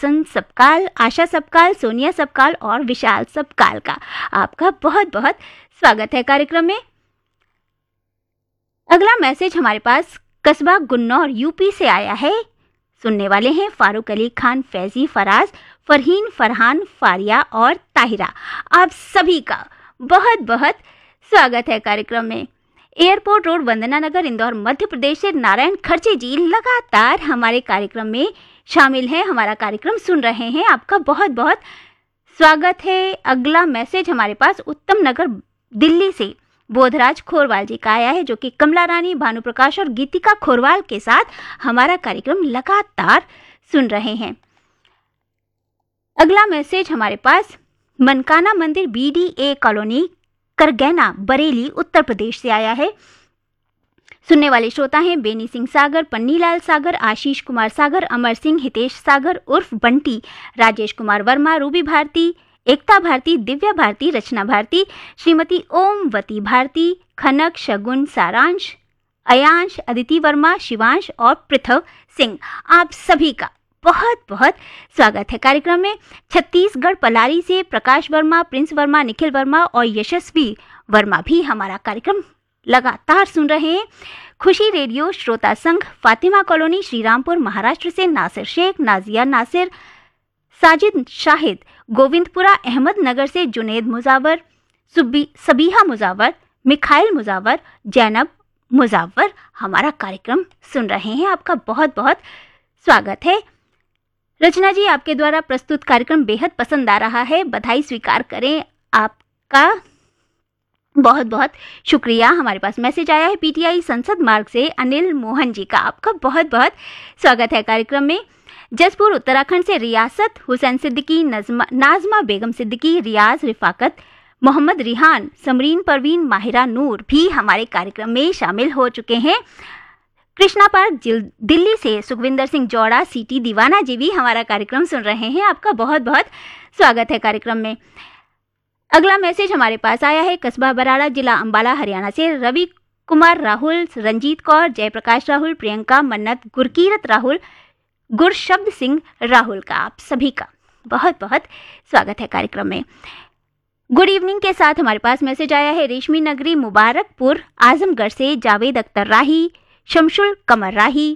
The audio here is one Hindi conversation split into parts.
बसंत सबकाल, आशा सबकाल, सोनिया सबकाल और विशाल सबकाल का आपका बहुत बहुत स्वागत है कार्यक्रम में। अगला मैसेज हमारे पास कस्बा गुन्नौर यूपी से आया है। सुनने वाले हैं फारूक अली खान, फैजी, फराज, फरहीन, फरहान, फारिया और ताहिरा। आप सभी का बहुत बहुत स्वागत है कार्यक्रम में। एयरपोर्ट रोड, वंदना नगर, इंदौर, मध्य प्रदेश से नारायण खर्चे जी लगातार हमारे कार्यक्रम में शामिल हैं, हमारा कार्यक्रम सुन रहे हैं। आपका बहुत बहुत स्वागत है। अगला मैसेज हमारे पास उत्तम नगर दिल्ली से बोधराज खोरवाल जी का आया है, जो कि कमला रानी, भानुप्रकाश और गीतिका खोरवाल के साथ हमारा कार्यक्रम लगातार सुन रहे हैं। अगला मैसेज हमारे पास मनकाना मंदिर BDA कॉलोनी, करगैना, बरेली, उत्तर प्रदेश से आया है। सुनने वाले श्रोता हैं बेनी सिंह सागर, पन्नीलाल सागर, आशीष कुमार सागर, अमर सिंह, हितेश सागर उर्फ बंटी, राजेश कुमार वर्मा, रूबी भारती, एकता भारती, दिव्या भारती, रचना भारती, श्रीमती ओमवती भारती, खनक, शगुन, सारांश, अयांश, अदिति वर्मा, शिवांश और पृथव सिंह। आप सभी का बहुत बहुत स्वागत है कार्यक्रम में। छत्तीसगढ़ पलारी से प्रकाश वर्मा, प्रिंस वर्मा, निखिल वर्मा और यशस्वी वर्मा भी हमारा कार्यक्रम लगातार सुन रहे हैं। खुशी रेडियो श्रोता संघ, फातिमा कॉलोनी, श्रीरामपुर, महाराष्ट्र से नासिर शेख, नाजिया नासिर, साजिद शाहिद, गोविंदपुरा, अहमदनगर से जुनेद मुजावर, सबीहा मुजावर, मिखाइल मुजावर, जैनब मुजावर हमारा कार्यक्रम सुन रहे हैं। आपका बहुत बहुत स्वागत है। रचना जी, आपके द्वारा प्रस्तुत कार्यक्रम बेहद पसंद आ रहा है, बधाई स्वीकार करें। आपका बहुत बहुत शुक्रिया। हमारे पास मैसेज आया है PTI संसद मार्ग से अनिल मोहन जी का। आपका बहुत बहुत स्वागत है कार्यक्रम में। जसपुर उत्तराखंड से रियासत, हुसैन सिद्दीकी, नाजमा बेगम सिद्दीकी, रियाज, रिफाकत, मोहम्मद रिहान, समरीन परवीन, माहिरा नूर भी हमारे कार्यक्रम में शामिल हो चुके हैं। कृष्णा पार्क दिल्ली से सुखविंदर सिंह जौड़ा, सीटी दीवाना जी भी हमारा कार्यक्रम सुन रहे हैं। आपका बहुत बहुत स्वागत है कार्यक्रम में। अगला मैसेज हमारे पास आया है कस्बा बराड़ा, जिला अंबाला, हरियाणा से रवि कुमार राहुल, रंजीत कौर, जयप्रकाश राहुल, प्रियंका, मन्नत, गुरकीरत राहुल, गुरशब्द सिंह राहुल का। आप सभी का बहुत बहुत स्वागत है कार्यक्रम में। गुड इवनिंग के साथ हमारे पास मैसेज आया है रेशमी नगरी, मुबारकपुर, आजमगढ़ से जावेद अख्तर राही, शमशुल कमर राही,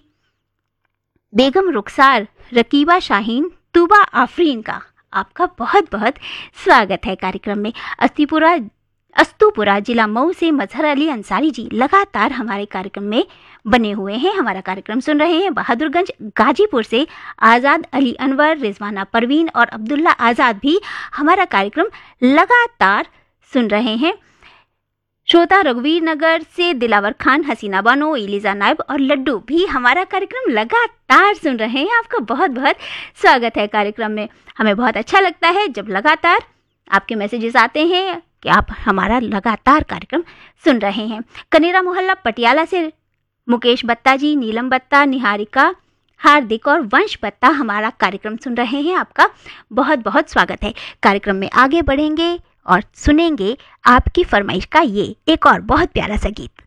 बेगम रुखसार, रकीबा शाहीन, तूबा आफरीन का। आपका बहुत बहुत स्वागत है कार्यक्रम में। अस्तुपुरा जिला मऊ से मजहर अली अंसारी जी लगातार हमारे कार्यक्रम में बने हुए हैं, हमारा कार्यक्रम सुन रहे हैं। बहादुरगंज गाजीपुर से आज़ाद अली अनवर, रिजवाना परवीन और अब्दुल्ला आज़ाद भी हमारा कार्यक्रम लगातार सुन रहे हैं। श्रोता रघुवीर नगर से दिलावर खान, हसीना बानो, इलिजा नायब और लड्डू भी हमारा कार्यक्रम लगातार सुन रहे हैं। आपका बहुत बहुत स्वागत है कार्यक्रम में। हमें बहुत अच्छा लगता है जब लगातार आपके मैसेजेस आते हैं कि आप हमारा लगातार कार्यक्रम सुन रहे हैं। कनेरा मोहल्ला पटियाला से मुकेश बत्ता जी, नीलम बत्ता, निहारिका, हार्दिक और वंश बत्ता हमारा कार्यक्रम सुन रहे हैं। आपका बहुत बहुत स्वागत है। कार्यक्रम में आगे बढ़ेंगे और सुनेंगे आपकी फरमाइश का ये एक और बहुत प्यारा सा गीत।